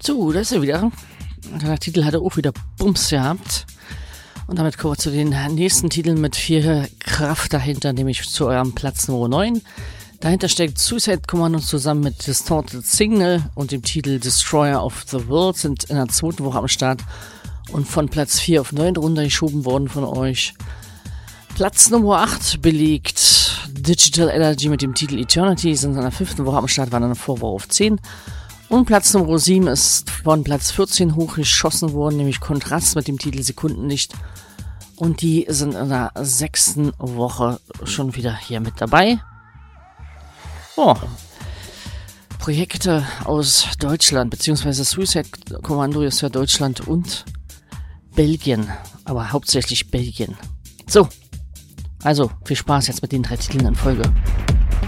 So, da ist er wieder. Der Titel hat er auch wieder Bums gehabt. Und damit kommen wir zu den nächsten Titeln mit viel Kraft dahinter, nämlich zu eurem Platz Nummer 9. Dahinter steckt Suicide Commando zusammen mit Distorted Signal und dem Titel Destroyer of the World, sind in der zweiten Woche am Start und von Platz 4 auf 9 runtergeschoben worden von euch. Platz Nummer 8 belegt Digital Energy mit dem Titel Eternity, sind in der 5. Woche am Start, waren in der Vorwoche auf 10. Und Platz Nummer 7 ist von Platz 14 hochgeschossen worden, nämlich Kontrast mit dem Titel Sekundenlicht. Und die sind in der 6. Woche schon wieder hier mit dabei. Oh. Projekte aus Deutschland, beziehungsweise Suicide Commando ist ja Deutschland und Belgien, aber hauptsächlich Belgien. So, also viel Spaß jetzt mit den 3 Titeln in Folge.